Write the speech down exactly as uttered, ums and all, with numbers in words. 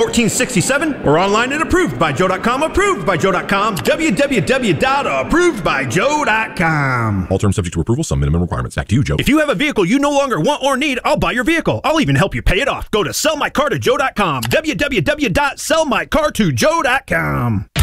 fourteen sixty-seven, or online at approved by joe dot com. Approved by joe dot com. w w w dot approved by joe dot com. All terms subject to approval. Some minimum requirements. Back to you, Joe. If you have a vehicle you no longer want or need, I'll buy your vehicle. I'll even help you pay it off. Go to sell my car to joe dot com. w w w dot sell my car to joe dot com.